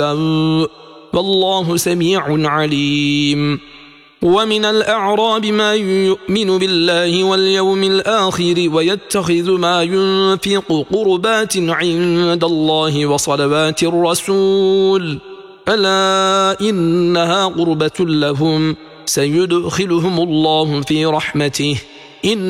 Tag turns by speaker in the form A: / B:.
A: والله سميع عليم. ومن الأعراب من يؤمن بالله واليوم الآخر ويتخذ ما ينفق قربات عند الله وصلوات الرسول ألا إنها قربة لهم سيدخلهم الله في رحمته إن